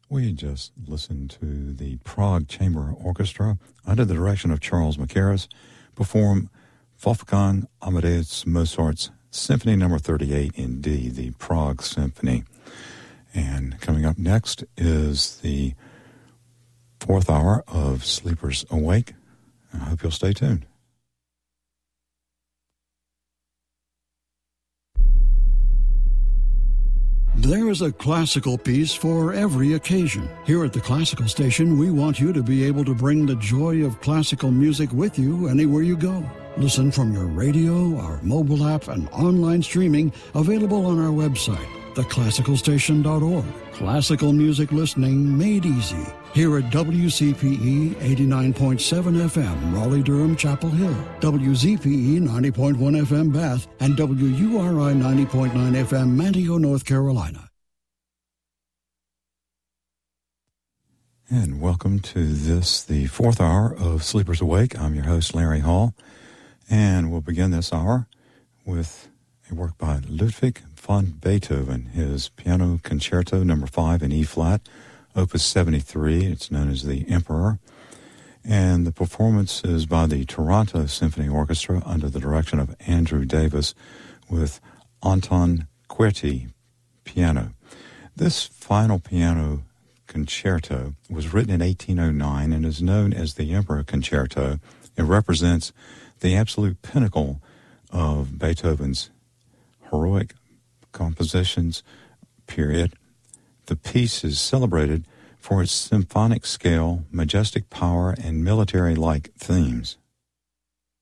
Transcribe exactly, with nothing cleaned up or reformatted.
We just listened to the Prague Chamber Orchestra under the direction of Charles Mackerras perform Wolfgang Amadeus Mozart's Symphony Number thirty-eight in D, the Prague Symphony. And coming up next is the fourth hour of Sleepers Awake. I hope you'll stay tuned. There is a classical piece for every occasion. Here at the Classical Station, we want you to be able to bring the joy of classical music with you anywhere you go. Listen from your radio, our mobile app, and online streaming available on our website, the classical station dot org. Classical music listening made easy. Here at W C P E eighty-nine point seven F M, Raleigh-Durham, Chapel Hill, W Z P E ninety point one F M, Bath, and W U R I ninety point nine F M, Manteo, North Carolina. And welcome to this, the fourth hour of Sleepers Awake. I'm your host, Larry Hall, and we'll begin this hour with a work by Ludwig van Beethoven, his Piano Concerto Number five in E-flat, Opus seventy-three. It's known as the Emperor. And the performance is by the Toronto Symphony Orchestra under the direction of Andrew Davis with Anton Querty piano. This final piano concerto was written in eighteen oh nine and is known as the Emperor Concerto. It represents the absolute pinnacle of Beethoven's heroic compositions period. The piece is celebrated for its symphonic scale, majestic power, and military-like themes.